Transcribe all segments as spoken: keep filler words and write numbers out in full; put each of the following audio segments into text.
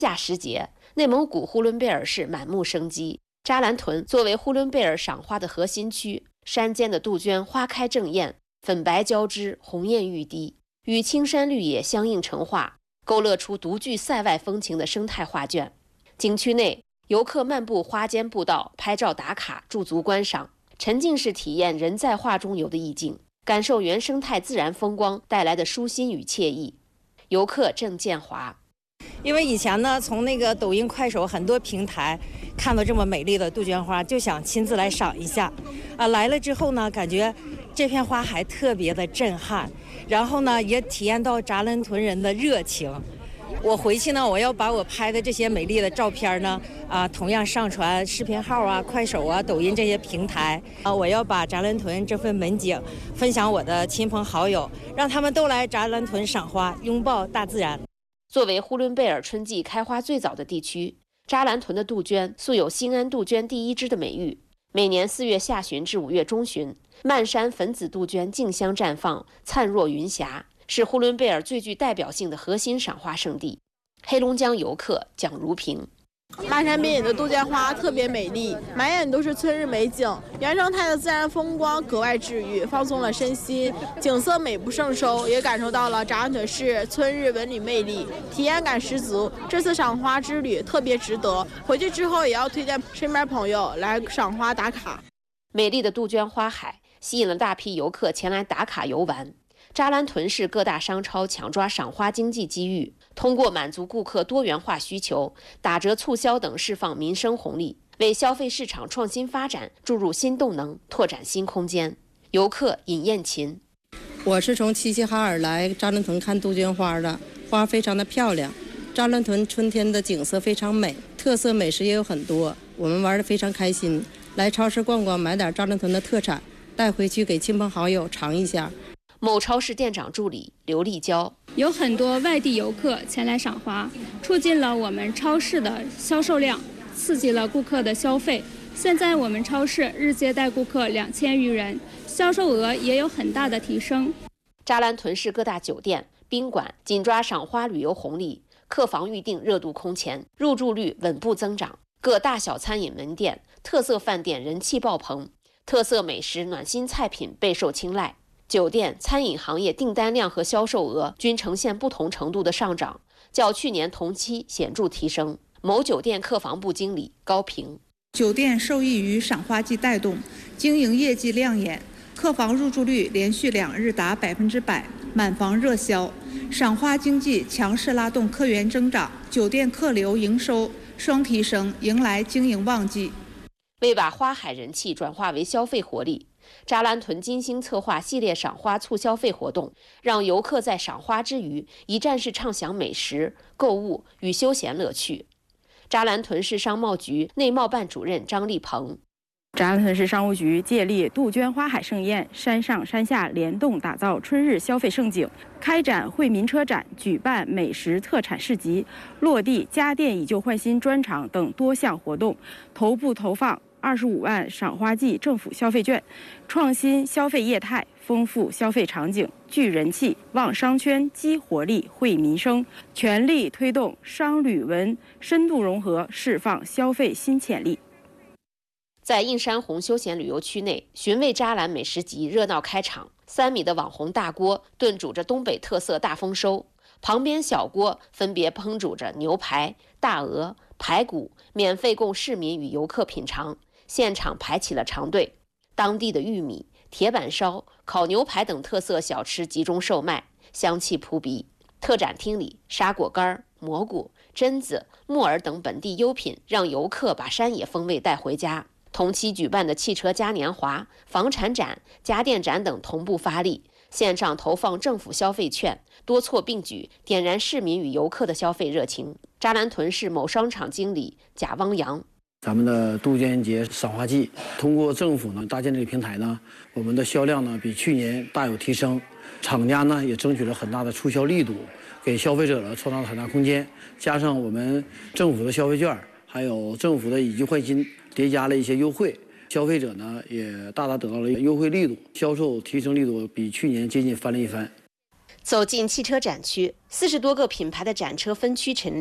夏时节，内蒙古呼伦贝尔市满目生机。扎兰屯作为呼伦贝尔赏花的核心区，山间的杜鹃花开正艳，粉白交织，红艳欲滴，与青山绿野相映成画，勾勒出独具塞外风情的生态画卷。景区内，游客漫步花间步道，拍照打卡，驻足观赏，沉浸式体验人在画中游的意境，感受原生态自然风光带来的舒心与惬意。游客郑建华。 因为以前呢，从那个抖音、快手很多平台看到这么美丽的杜鹃花，就想亲自来赏一下。啊，来了之后呢，感觉这片花还特别的震撼，然后呢，也体验到扎兰屯人的热情。我回去呢，我要把我拍的这些美丽的照片呢，啊，同样上传视频号啊、快手啊、抖音这些平台啊，我要把扎兰屯这份美景分享我的亲朋好友，让他们都来扎兰屯赏花，拥抱大自然。 作为呼伦贝尔春季开花最早的地区，扎兰屯的杜鹃素有兴安杜鹃第一枝的美誉。每年四月下旬至五月中旬，漫山粉紫杜鹃竞相绽放，灿若云霞，是呼伦贝尔最具代表性的核心赏花胜地。黑龙江游客蒋如平。 漫山遍野的杜鹃花特别美丽，满眼都是春日美景，原生态的自然风光格外治愈，放松了身心，景色美不胜收，也感受到了扎兰屯市春日纹理魅力，体验感十足。这次赏花之旅特别值得，回去之后也要推荐身边朋友来赏花打卡。 美丽的杜鹃花海吸引了大批游客前来打卡游玩。扎兰屯市各大商超抢抓赏花经济机遇，通过满足顾客多元化需求、打折促销等释放民生红利，为消费市场创新发展注入新动能，拓展新空间。游客尹艳琴。 我是从齐齐哈尔来扎兰屯看杜鹃花的，花非常的漂亮。扎兰屯春天的景色非常美，特色美食也有很多，我们玩得非常开心。来超市逛逛，买点扎兰屯的特产，带回去给亲朋好友尝一下。 某超市店长助理刘丽娇。 有很多外地游客前来赏花，促进了我们超市的销售量，刺激了顾客的消费。现在我们超市日接待顾客两千余人，销售额也有很大的提升。 扎兰屯市各大酒店、宾馆紧抓赏花旅游红利，客房预订热度空前，入住率稳步增长。各大小餐饮门店、特色饭店人气爆棚，特色美食、暖心菜品备受青睐。酒店、餐饮行业订单量和销售额均呈现不同程度的上涨，较去年同期显著提升。某酒店客房部经理高平。 酒店受益于赏花季带动，经营业绩亮眼，客房入住率连续两日达百分之百，满房热销。赏花经济强势拉动客源增长，酒店客流营收双提升，迎来经营旺季。 为把花海人气转化为消费活力，扎兰屯精心策划系列赏花促消费活动，让游客在赏花之余，一站式畅享美食、购物与休闲乐趣。扎兰屯市商贸局内贸办主任张立鹏。 扎兰屯市商务局借力杜鹃花海盛宴，山上山下联动打造春日消费盛景，开展惠民车展，举办美食特产市集，落地家电以旧换新专场等多项活动，头部投放二十五万赏花季政府消费券，创新消费业态，丰富消费场景，聚人气，旺商圈，激活力，惠民生，全力推动商旅文深度融合，释放消费新潜力。 在映山红休闲旅游区内，寻味扎兰美食集热闹开场。三米的网红大锅炖煮着东北特色大丰收，旁边小锅分别烹煮着牛排、大鹅、排骨，免费供市民与游客品尝。现场排起了长队，当地的玉米、铁板烧、烤牛排等特色小吃集中售卖，香气扑鼻。特展厅里，沙果干、蘑菇、榛子、木耳等本地优品，让游客把山野风味带回家。同期举办的汽车嘉年华、房产展、家电展等同步发力，线上投放政府消费券，多措并举，点燃市民与游客的消费热情。扎兰屯市某商场经理贾汪洋。 咱们的杜鹃节赏花季，通过政府呢搭建这个平台呢，我们的销量呢比去年大有提升，厂家呢也争取了很大的促销力度，给消费者呢创造了很大空间。加上我们政府的消费券，还有政府的以旧换新，叠加了一些优惠，消费者呢也大大得到了优惠力度，销售提升力度比去年接近翻了一番。 走进汽车展区，四十多个品牌的展车分区陈列。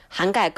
涵盖